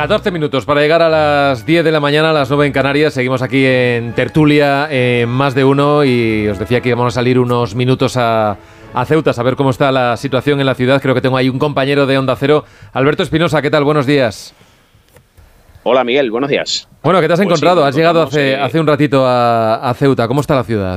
14 minutos para llegar a las 10 de la mañana, a las 9 en Canarias. Seguimos aquí en tertulia, más de uno, y os decía que íbamos a salir unos minutos a Ceuta, a saber cómo está la situación en la ciudad. Creo que tengo ahí un compañero de Onda Cero, Alberto Espinosa. ¿Qué tal? Buenos días. Hola Miguel, buenos días. Bueno, ¿qué te has encontrado? Has llegado hace un ratito a Ceuta. ¿Cómo está la ciudad?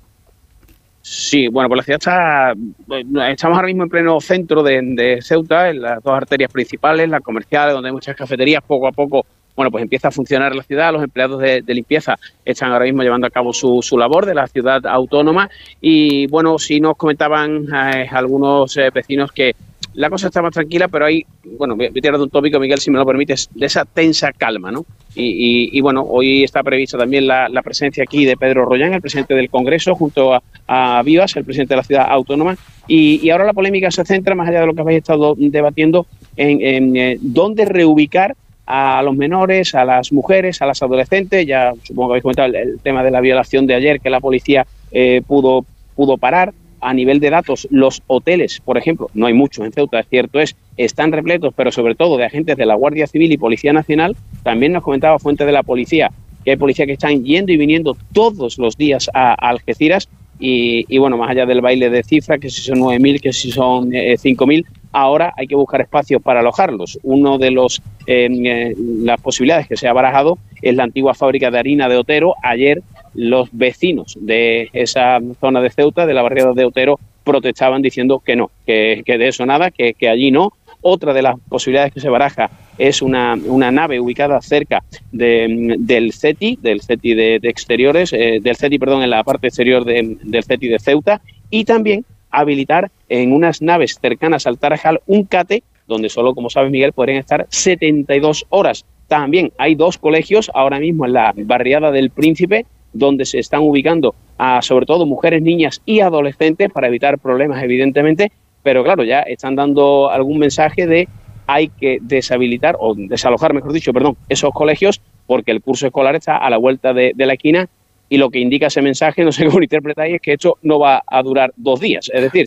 Sí, bueno, pues la ciudad estamos ahora mismo en pleno centro de Ceuta, en las dos arterias principales, la comercial, donde hay muchas cafeterías. Poco a poco, bueno, pues empieza a funcionar la ciudad. Los empleados de limpieza están ahora mismo llevando a cabo su labor de la ciudad autónoma. Y bueno, sí nos comentaban algunos vecinos que la cosa está más tranquila, pero hay, bueno, voy a tirar de un tópico, Miguel, si me lo permites, de esa tensa calma, ¿no? Y bueno, hoy está prevista también la presencia aquí de Pedro Rollán, el presidente del Congreso, junto a Vivas, el presidente de la ciudad autónoma. Y ahora la polémica se centra, más allá de lo que habéis estado debatiendo, en dónde reubicar a los menores, a las mujeres, a las adolescentes. Ya supongo que habéis comentado el tema de la violación de ayer, que la policía pudo parar. A nivel de datos, los hoteles, por ejemplo, no hay muchos en Ceuta, es cierto, están repletos, pero sobre todo de agentes de la Guardia Civil y Policía Nacional. También nos comentaba fuente de la policía que hay policía que están yendo y viniendo todos los días a Algeciras. Y bueno, más allá del baile de cifra, que si son 9.000, que si son 5.000, ahora hay que buscar espacios para alojarlos. Uno de las posibilidades que se ha barajado es la antigua fábrica de harina de Otero. Ayer los vecinos de esa zona de Ceuta, de la barriada de Otero, protestaban diciendo que no, que de eso nada, que allí no. Otra de las posibilidades que se baraja es una nave ubicada cerca del CETI de exteriores, del CETI, perdón, en la parte exterior del CETI de Ceuta, y también habilitar en unas naves cercanas al Tarajal un CATE, donde solo, como sabes, Miguel, podrían estar 72 horas. También hay dos colegios ahora mismo en la barriada del Príncipe, donde se están ubicando a, sobre todo, mujeres, niñas y adolescentes para evitar problemas, evidentemente. Pero claro, ya están dando algún mensaje de hay que desalojar, mejor dicho, esos colegios, porque el curso escolar está a la vuelta de la esquina, y lo que indica ese mensaje, no sé cómo lo interpretáis, es que esto no va a durar 2 días. Es decir,